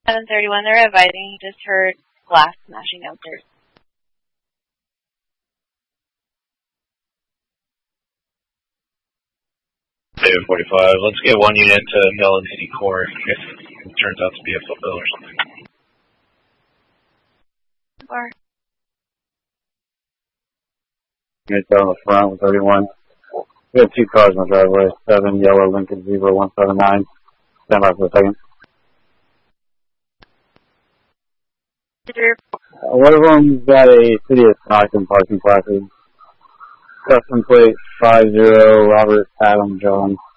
731, they're advising he just heard glass smashing downstairs. 745, let's get one unit to Mellon City Core if it turns out to be a footbill or something. Or Units out on the front with 31. We have 2 cars in the driveway. 7 yellow Lincoln Zebra 179. Stand by for a second. One of them's got a City of Stockton parking placard. Custom plate 50 Robert Adam Jones.